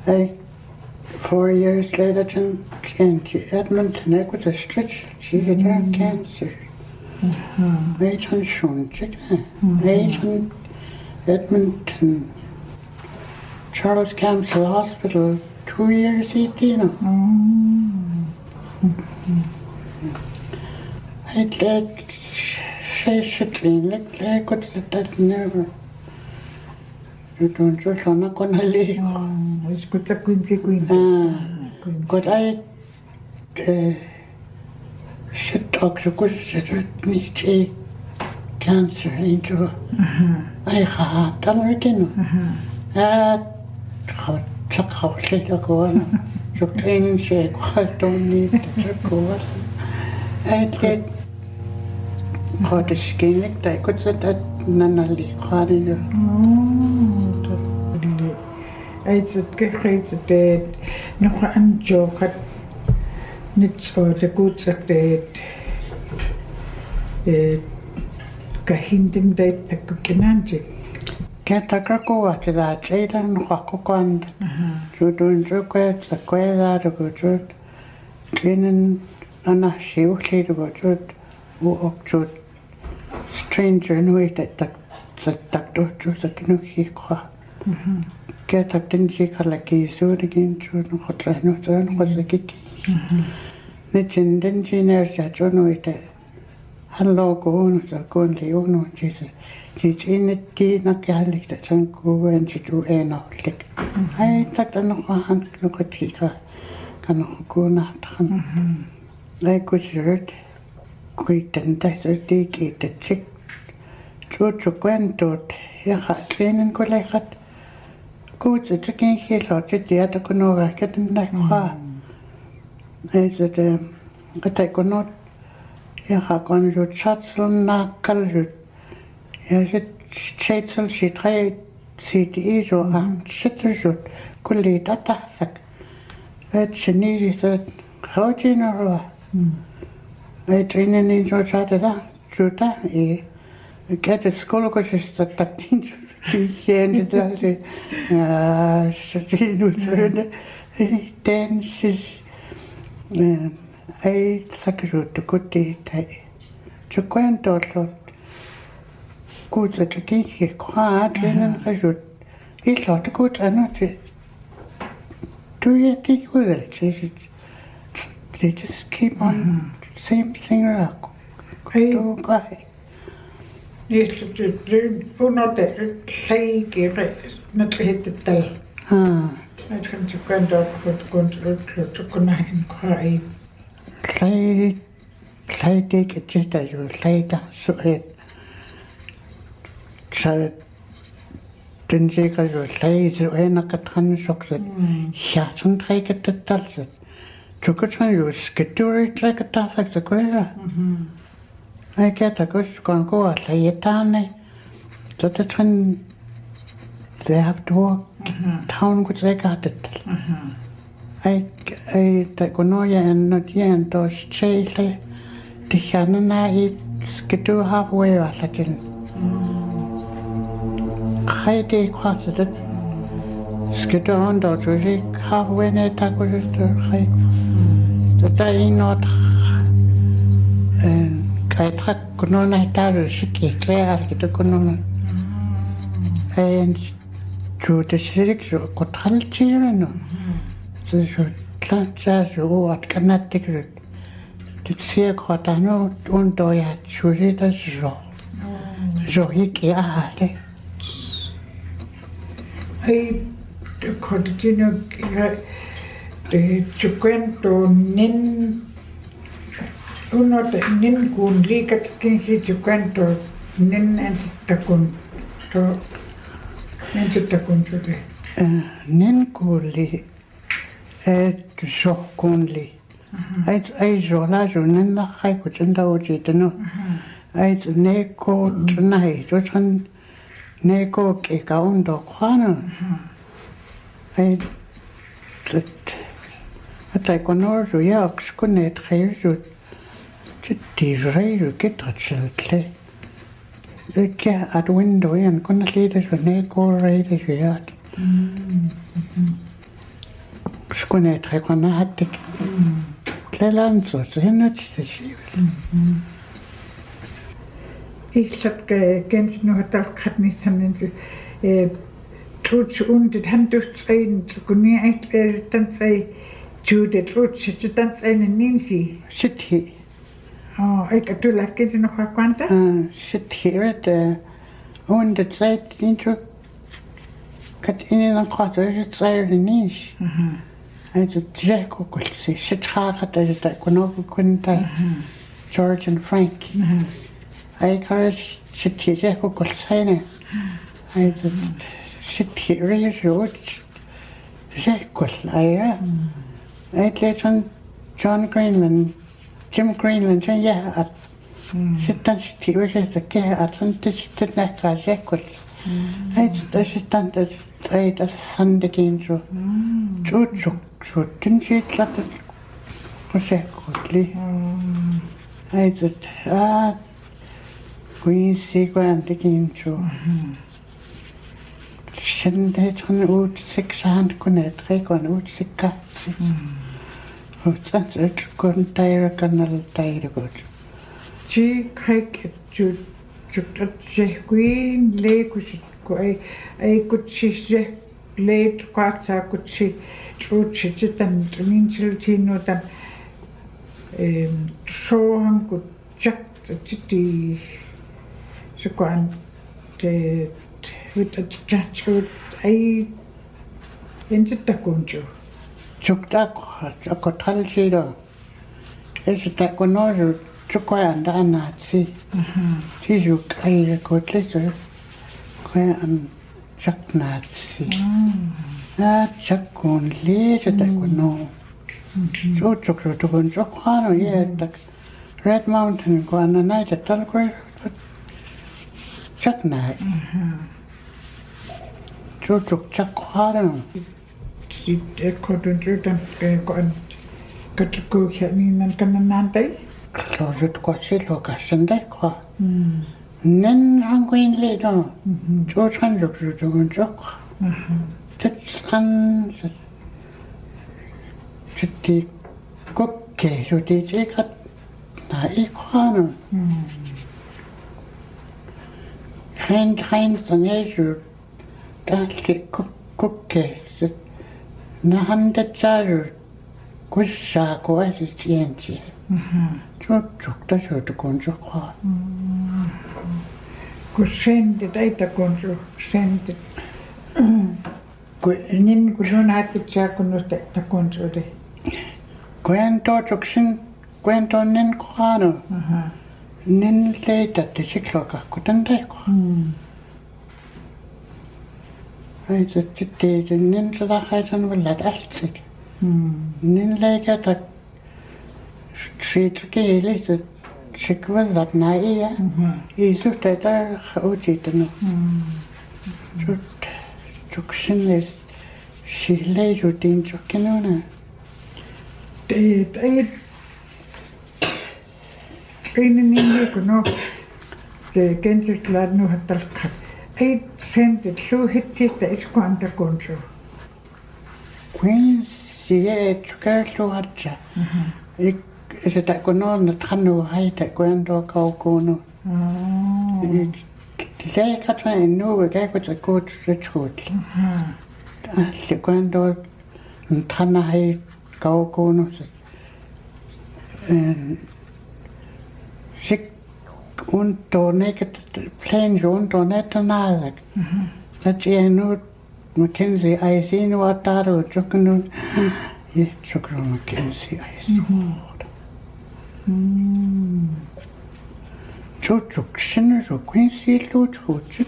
I 4 years later, to Edmonton, I got a stretch. She had cancer. I on Sean I on Edmonton Charles Council Hospital 2 years, 18. I did say shitting, I got that never. You don't just on a gonna leave. It's good to Quincy Queen. But I shit talks a good shit me take cancer into I had done again. How late I go on. So training say I don't need to go. I did got a skin like I could say that nanali harder. It's a great day. No, I'm joking. It's for the good day. Kahinding day, the cookinanti. Get a craco at that trade and Hokokond. So don't joke at the quail to go to training and a shoe to go to to stranger and wait at the doctor to the Kinuki. Get up in Chikalaki, so again, children, hot rhino turn was a kiki. Nitchin didn't she nurse that you know it. Hello, go on, the go and the owner, Jesus. She's in it, tea, not garlic, that can go and she do a not lick. I thought I know a hand look at Tika, can go not. I could shirt, quit and that's a dig it, the chick. True to Gwen dot, training go like that. Goed, het is geen heel hard. Het is dat ik nog een keer ga. Is het dat ik nog je gaat gewoon zo chatselen na kallen. Je zit chatsel zit hij zit hier zo aan zit er zo kolle dat dat. Het Chinese is het hout je nog wat. Hij trainen in zo zaten daar zo daar. Ik heb de school ook eens dat niet. Geen dat ze doet ze danses I like zo te kote tai zo kwento lot goed dat ik hier kwaad en zo ik laat goed aan het doe je die goed they just keep on same thing rock zo guy. Yes, not that like not hit the tell. I can to go down to Conahin cry. Clay take it just as you later, so it. So didn't say because you say so in a catan shocks it. Shot and take it to tell it. Took it when you skittery take a task like the greater. I get a good go at Layetane. So that's when they have to walk town which they got it. I take Noya and not yen to chase the Hanana skittle halfway at Latin. I take cross it. Skittle on to halfway near taco just to hike. The day not. I thought Kunona Taru Shiki, Claire, get a Kunona. And to the Sirik, you got Halchirano. So you can't as you at Canatic. The Sia Cotano, don't do it, choose it as so. So he can't. I continue the Chuquento Nin. Uno de nin kun likat kin hitu kanto nin antitakun to antitakun to de Nin kuli so kunli. I zola zo nin la khai ko chenda o chitano. I neko tnai jo chan neko ke kaundo khana. I I konor zo ya xkunet khair zo Tisray get a chiltle. The cat at window and gonna lead us when they go right as you had. Skone trekona hattik. Klelanso, hinnat sivel. Ihlat gens nu hatalkat ni sanin su truts undet han duftsain kuni ait tantsai jude truts tantsai ninsi. Sithi. Eikä tulla gens nu kwanta. Sithi ret undet seit intro kat inen kwata seit nis. Also Jekkulsi, Chitrakat, Kunta, George and Frank. I courage Chitty Jekkulsene. I Chitty Road Jekkul, Ira. I let on John Greenland, Jim Greenland, and yeah, Chitan Chitty, which is the care at Naka Jekkul. I standard trade at Sunday Kinjo. Chuchuk. Så den shit latte projektli. Aitet Queen Sequent Kincho. Shende tron ut 600 kunet rekon ut sikatsi. Utsat et kun tayra kanal tayra gut. Chi krek juk Queen lekus ko ai kutsi late kwatsa kutsi truchi tan ninchil tino tan sohan kutjak titi sekwan te with a judge ai ensit takunjo Chukta akotal shiro. Esita konojo chukwa anda anatsi. Tijuk ai kotleter. Kwa an Chaknatsi. Chakun Lee, Chakno. So Chokun Chokwano, yeah, Red Mountain, go on a night at Tulgrave, Chaknai. Chok Chakwano. It couldn't got to go here in Cananante. Closet Quachil, Cassan Dequa. Nen ranguin ledo. George Handrock to go jock. That's an city cookie, so they take a equano. Hands and azure. That's the cookie. Nahanda Jar. Good shark, or as it's yancy. Chok the shirt to conjure. Kun sende data konjo sende nin kun hakitsa kun ta konjo de Gwento choksin gwento nin kwano. Nin leita te sikloka kutande ko. Ai te nin sa khaitan wala altsik. Nin leika ta shit ke lite Chikwa that naia. Is it that I ojitano. Chukshin is she lay your din chokinona. I in India, the Gentle Lad no hat I sent it so hit it as quanta control. Queen, she ate careful hatcha. Is it that going on the tunnel height at Gwendo Kalkono? They got I know a guy with a good rich hood. The Gwendo and Tanna height Kalkono. And she won't donate planes, won't donate another. That you know, Mackenzie, I see no Ataro, Chokan. Yes, Chokan Mackenzie, I saw. Chok sinners or Quincy Lord Hood.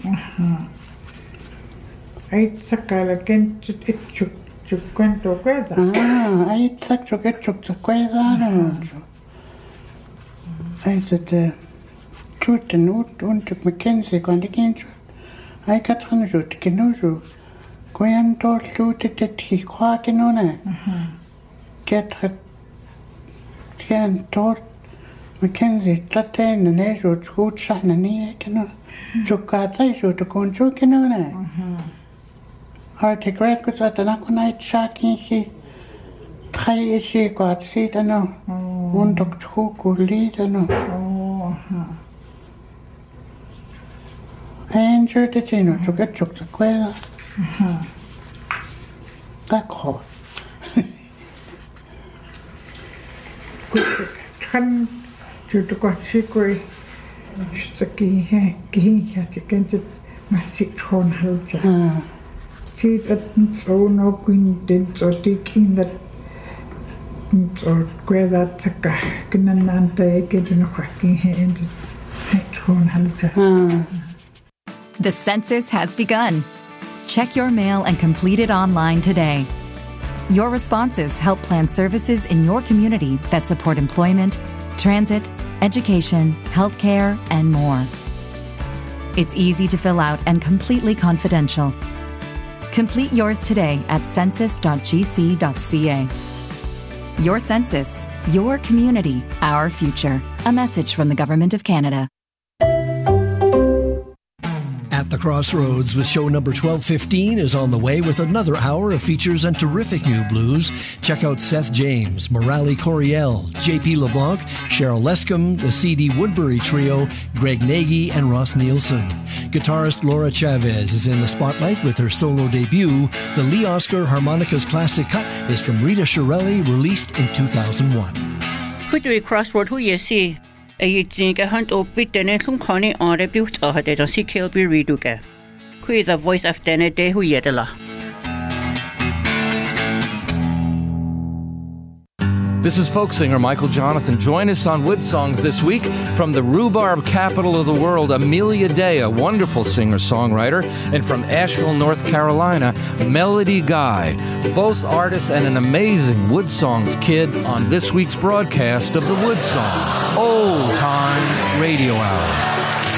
I sakala kent it chuk kwento kweda. I sak to get chok the kweda. I said, truth and note on to Mackenzie gone again. I got 100 kinozo. Gwen told looted that he quacking on it. Get her. Ken told Mackenzie, Latin and Ezra, good son and he cannot. Chukata, so to go and joking on it. Or take records at the Nakonite shocking he. 3 sigaat siitä no. Undok tuku liitä no. En syötä siinä, tuketsukta kuella. Akho. Kan tutukotsikui kihiä tikensit massikron halja. Siitä on kuin dentotik that kuella taka kynnan tai kensin kwakkiin ensin tron halja. The census has begun. Check your mail and complete it online today. Your responses help plan services in your community that support employment, transit, education, healthcare, and more. It's easy to fill out and completely confidential. Complete yours today at census.gc.ca. Your census, your community, our future. A message from the Government of Canada. At the Crossroads with show number 1215 is on the way with another hour of features and terrific new blues. Check out Seth James, Morale Coriel, J.P. LeBlanc, Cheryl Lescombe, the C.D. Woodbury Trio, Greg Nagy, and Ross Nielsen. Guitarist Laura Chavez is in the spotlight with her solo debut. The Lee Oscar Harmonicas Classic Cut is from Rita Shirelli, released in 2001. Kudui Crossroad hu yesi. Ayitzinga hunt opit dene lung khani arab diut ahade da CKLB reduga. Kui the voice of dene de hu yedela. This is folk singer Michael Jonathan. Join us on Wood Songs this week from the rhubarb capital of the world, Amelia Day, a wonderful singer-songwriter, and from Asheville, North Carolina, Melody Guy, both artists and an amazing Wood Songs kid on this week's broadcast of the Wood Songs Old Time Radio Hour.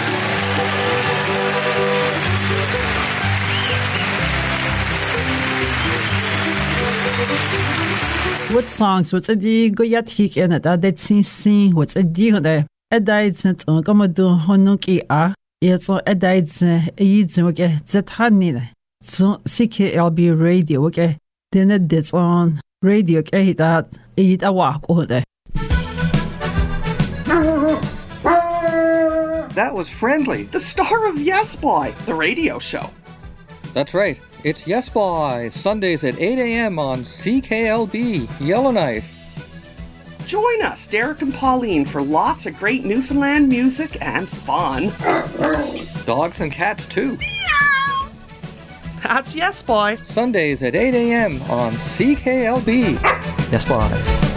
What songs? What's a di go yatik and that sing? What's a di there? A diet come do honuki a yet so a diet eats okay that honey. So CKLB radio okay. Then it's on radio okay that eat a walk over there. That was Friendly, the star of Yes Boy, the radio show. That's right. It's Yes Boy, Sundays at 8 a.m. on CKLB, Yellowknife. Join us, Derek and Pauline, for lots of great Newfoundland music and fun. Dogs and cats, too. That's Yes Boy. Sundays at 8 a.m. on CKLB. Yes Boy.